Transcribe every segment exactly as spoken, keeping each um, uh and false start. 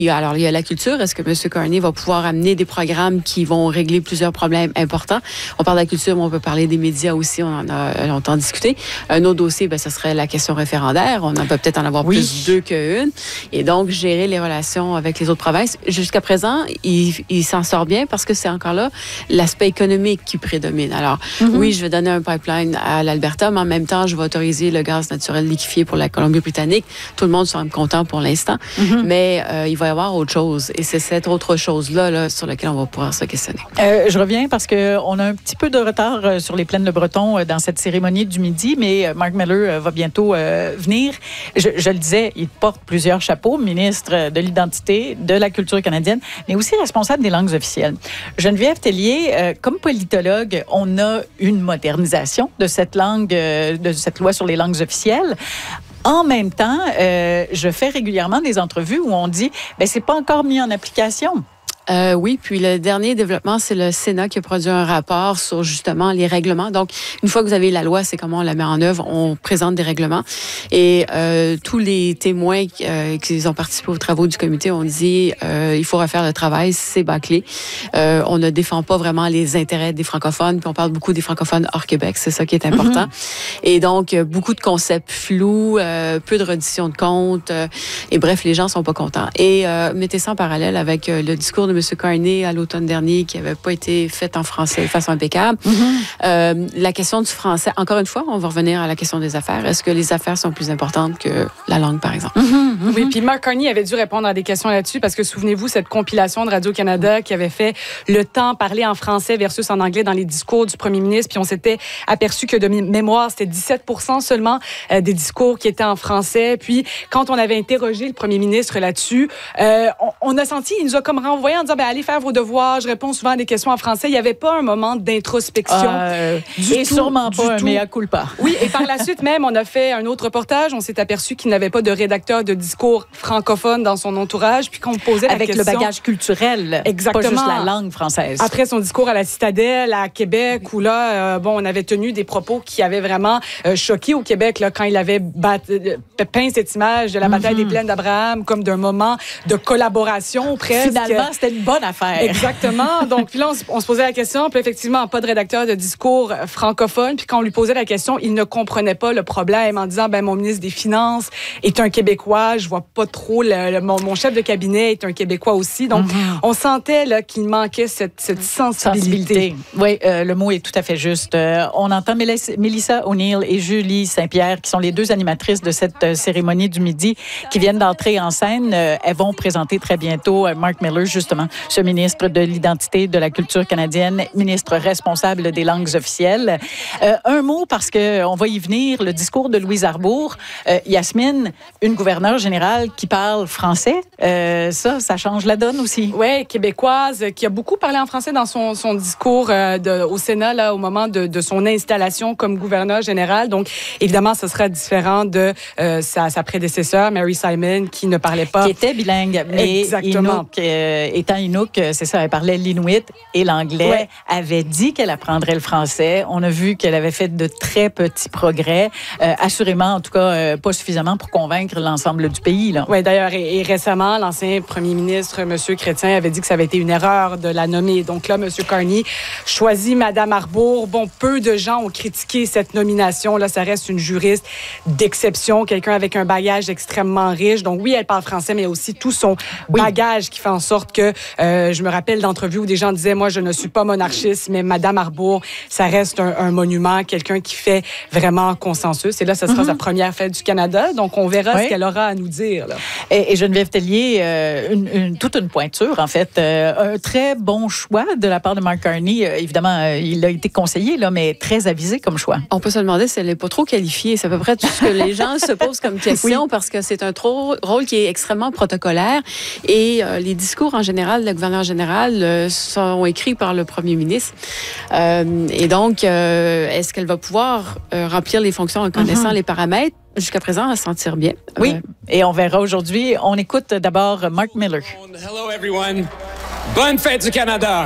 Il y a, alors, il y a la culture. Est-ce que M. Carney va pouvoir amener des programmes qui vont régler plusieurs problèmes importants? On parle de la culture, mais on peut parler des médias aussi. On en a longtemps discuté. Un autre dossier, ben, ce serait la question référendaire. On en peut peut-être en avoir oui. plus deux qu'une. Et donc, gérer les relations avec les autres provinces. Jusqu'à présent, il, il s'en sort bien parce que c'est encore là l'aspect économique qui prédomine. Alors, mm-hmm. oui, je vais donner un pipeline à l'Alberta, mais en même temps, je vais autoriser le gaz naturel liquéfié pour la Colombie-Britannique. Tout le monde sera content pour l'instant. Mm-hmm. Mais euh, il va y avoir autre chose. Et c'est cette autre chose-là là, sur laquelle on va pouvoir se questionner. Euh, je reviens parce qu'on a un petit peu de retard sur les plaines de Breton dans cette cérémonie du midi, mais Mark Miller va bientôt euh, venir. Je, je le disais, il porte plusieurs chapeaux, ministre de l'Identité, de la culture canadienne, mais aussi responsable des langues officielles. Geneviève Tellier, euh, comme politologue, on a une modernisation de cette langue, euh, de cette loi sur les langues officielles. En même temps, euh, je fais régulièrement des entrevues où on dit ben c'est pas encore mis en application. Euh, oui, puis le dernier développement, c'est le Sénat qui a produit un rapport sur justement les règlements. Donc, une fois que vous avez la loi, c'est comment on la met en œuvre. On présente des règlements. Et euh, tous les témoins euh, qui ont participé aux travaux du comité ont dit euh, il faut refaire le travail, c'est bâclé. Euh, on ne défend pas vraiment les intérêts des francophones, puis on parle beaucoup des francophones hors Québec, c'est ça qui est important. Mm-hmm. Et donc, beaucoup de concepts flous, euh, peu de reddition de comptes. Euh, et bref, les gens sont pas contents. Et euh, mettez ça en parallèle avec euh, le discours de M. Carney à l'automne dernier qui n'avait pas été fait en français de façon impeccable. Mm-hmm. Euh, la question du français, encore une fois, on va revenir à la question des affaires. Est-ce que les affaires sont plus importantes que la langue, par exemple? Mm-hmm. Mm-hmm. Oui, puis Mark Carney avait dû répondre à des questions là-dessus parce que souvenez-vous, cette compilation de Radio-Canada qui avait fait le temps parler en français versus en anglais dans les discours du premier ministre, puis on s'était aperçu que de mémoire, c'était dix-sept pour cent seulement euh, des discours qui étaient en français. Puis quand on avait interrogé le premier ministre là-dessus, euh, on, on a senti, il nous a comme renvoyé en disant ben, allez faire vos devoirs, je réponds souvent à des questions en français. Il n'y avait pas un moment d'introspection. Euh, du et tout, sûrement du pas tout. Un mea culpa. Oui, et par la suite même, on a fait un autre reportage. On s'est aperçu qu'il n'avait pas de rédacteur de discours francophone dans son entourage, puis qu'on posait la Avec question... Avec le bagage culturel, exactement, pas juste la langue française. Après son discours à la Citadelle, à Québec, où là, euh, bon, on avait tenu des propos qui avaient vraiment euh, choqué au Québec, là, quand il avait bat... peint cette image de la bataille mm-hmm. des plaines d'Abraham comme d'un moment de collaboration presque. Finalement, c'était une bonne affaire. Exactement. Donc, puis là, on, on se posait la question, puis effectivement, pas de rédacteur de discours francophone. Puis quand on lui posait la question, il ne comprenait pas le problème en disant, ben mon ministre des Finances est un Québécois, je vois pas trop, le, le, mon, mon chef de cabinet est un Québécois aussi. Donc, mm-hmm. on sentait là, qu'il manquait cette, cette sensibilité. sensibilité. Oui, euh, le mot est tout à fait juste. Euh, on entend Mélissa O'Neill et Julie Saint-Pierre, qui sont les deux animatrices de cette euh, cérémonie du midi, qui viennent d'entrer en scène. Euh, elles vont présenter très bientôt euh, Mark Miller, justement, ce ministre de l'Identité, de la culture canadienne, ministre responsable des langues officielles. Euh, un mot, parce qu'on va y venir, le discours de Louise Arbour. Euh, Yasmine, une gouverneure générale qui parle français, euh, ça, ça change la donne aussi. Oui, québécoise, qui a beaucoup parlé en français dans son, son discours euh, de, au Sénat, là, au moment de, de son installation comme gouverneure générale. Donc, évidemment, ce sera différent de euh, sa, sa prédécesseur, Mary Simon, qui ne parlait pas... Qui était bilingue, mais exactement. Inuk, euh, étant Inuk, c'est ça, elle parlait l'inuit et l'anglais, ouais. avait dit qu'elle apprendrait le français. On a vu qu'elle avait fait de très petits progrès. Euh, assurément, en tout cas, euh, pas suffisamment pour convaincre l'ensemble du pays. Oui, d'ailleurs, et, et récemment, l'ancien premier ministre, M. Chrétien, avait dit que ça avait été une erreur de la nommer. Donc là, M. Carney choisit Mme Arbour. Bon, peu de gens ont critiqué cette nomination. Là, ça reste une juriste d'exception, quelqu'un avec un bagage extrêmement riche. Donc oui, elle parle français, mais aussi tout son oui. bagage qui fait en sorte que, euh, je me rappelle d'entrevues où des gens disaient, moi, je ne suis pas monarchiste, mais Mme Arbour, ça reste un, un monument, quelqu'un qui fait vraiment consensus. Et là, ce sera mm-hmm. sa première fête du Canada. Donc, on verra oui. ce qu'elle aura à nous dire. Là. Et, et Geneviève Tellier, euh, une, une, toute une pointure, en fait. Euh, un très bon choix de la part de Mark Carney. Euh, évidemment, euh, il a été conseillé, là, mais très avisé comme choix. On peut se demander si elle n'est pas trop qualifiée. C'est à peu près tout ce que les gens se posent comme question oui. parce que c'est un trop, rôle qui est extrêmement protocolaire. Et euh, les discours, en général, le gouverneur général euh, sont écrits par le premier ministre. Euh, et donc, euh, est-ce qu'elle va pouvoir euh, remplir les fonctions en connaissant mm-hmm. les paramètres? Jusqu'à présent, à se sentir bien. Oui, euh... et on verra aujourd'hui. On écoute d'abord Mark Miller. Hello everyone. Bonne fête du Canada.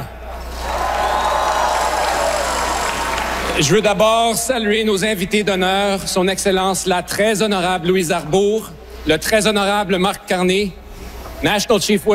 Je veux d'abord saluer nos invités d'honneur, son Excellence la très honorable Louise Arbour, le très honorable Mark Carney, National Chief